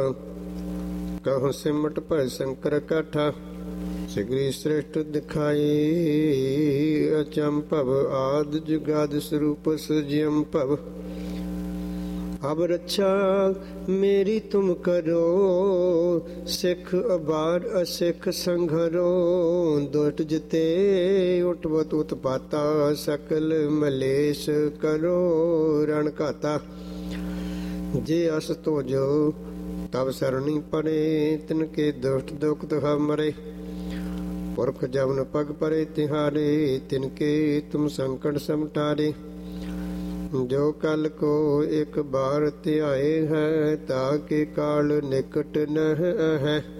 कहूँ सिमट भय शंकर काठा। सिगरी श्रेष्ठ दिखाई अचंभव आद जुगाद स्वरूप सजियम भव। अब रक्षा मेरी तुम करो सिख अबार असिख संघरो। दुष्ट जिते उठवत उत्पाता सकल मलेश करो रण घाता। जे अस तो जो तब सरणी पड़े तिनके दुष्ट दुख दुहा मरे। पुरख जवन पग परे तिहारे तिनके तुम संकट समटारे। जो कल को एक बार त्याए है ताके काल निकट न है।